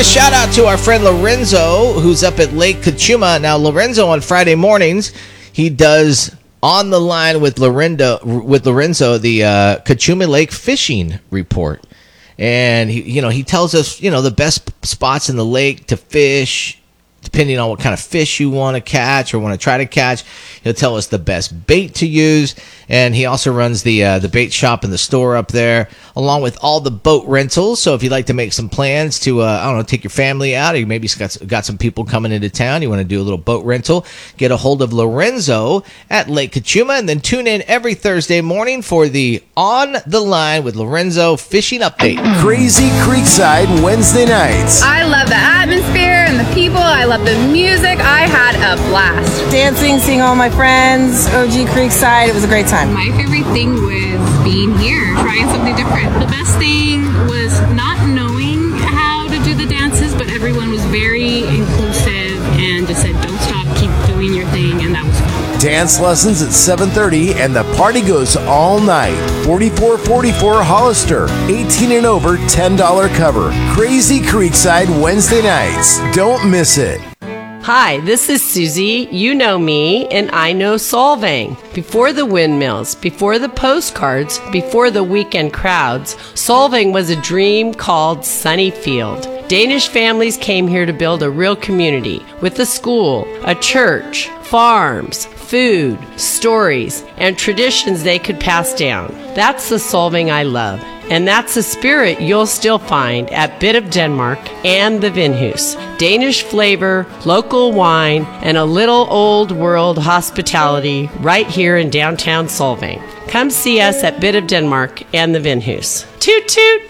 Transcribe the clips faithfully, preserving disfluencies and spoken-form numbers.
a shout out to our friend Lorenzo, who's up at Lake Cachuma. Now, Lorenzo on Friday mornings, he does On the Line with Lorenzo, with Lorenzo, the uh, Cachuma Lake fishing report. And he, you know, he tells us, you know, the best spots in the lake to fish, depending on what kind of fish you want to catch or want to try to catch. He'll tell us the best bait to use. And he also runs the uh, the bait shop and the store up there, along with all the boat rentals. So if you'd like to make some plans to, uh, I don't know, take your family out, or you maybe got, got some people coming into town, you want to do a little boat rental, get a hold of Lorenzo at Lake Cachuma, and then tune in every Thursday morning for the On the Line with Lorenzo fishing update. Crazy Creekside Wednesday nights. I love the atmosphere and the people. I love the music. I had a blast. Dancing, seeing all my friends, O G Creekside. It was a great time. My favorite thing was being here, trying something different. The best thing was not knowing how to do the dances, but everyone was very inclusive and just said, don't stop, keep doing your thing, and that was fun. Dance lessons at seven thirty, and the party goes all night. forty-four forty-four Hollister. eighteen and over, ten dollars cover. Crazy Creekside Wednesday nights. Don't miss it. Hi, this is Susie. You know me, and I know Solvang. Before the windmills, before the postcards, before the weekend crowds, Solvang was a dream called Sunnyfield. Danish families came here to build a real community with a school, a church, farms, food, stories, and traditions they could pass down. That's the Solvang I love. And that's the spirit you'll still find at Bit of Denmark and the Vinhus. Danish flavor, local wine, and a little old world hospitality right here in downtown Solvang. Come see us at Bit of Denmark and the Vinhus. Toot toot!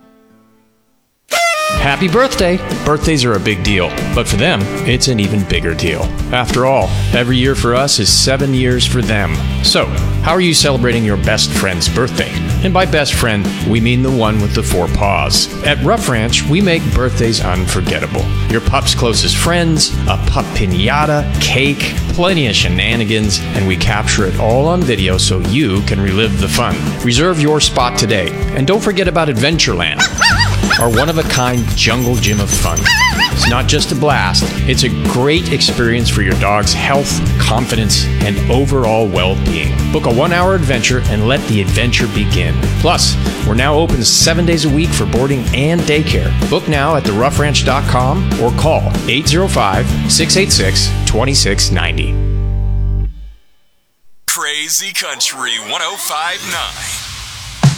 Happy birthday! Birthdays are a big deal, but for them, it's an even bigger deal. After all, every year for us is seven years for them. So, how are you celebrating your best friend's birthday? And by best friend, we mean the one with the four paws. At Rough Ranch, we make birthdays unforgettable. Your pup's closest friends, a pup piñata, cake, plenty of shenanigans, and we capture it all on video so you can relive the fun. Reserve your spot today, and don't forget about Adventureland, our one-of-a-kind jungle gym of fun. It's not just a blast, it's a great experience for your dog's health, confidence, and overall well-being. Book a one-hour adventure and let the adventure begin. Plus, we're now open seven days a week for boarding and daycare. Book now at the rough ranch dot com or call eight zero five, six eight six, two six nine zero. Crazy Country one oh five point nine.